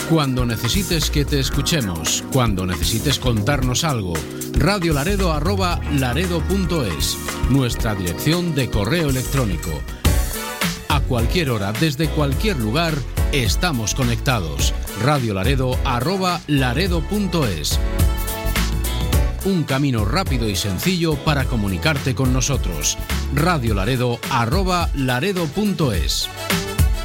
Cuando necesites que te escuchemos, cuando necesites contarnos algo, radiolaredo@laredo.es, nuestra dirección de correo electrónico. A cualquier hora, desde cualquier lugar, estamos conectados. radiolaredo@laredo.es. Un camino rápido y sencillo para comunicarte con nosotros. radiolaredo@laredo.es.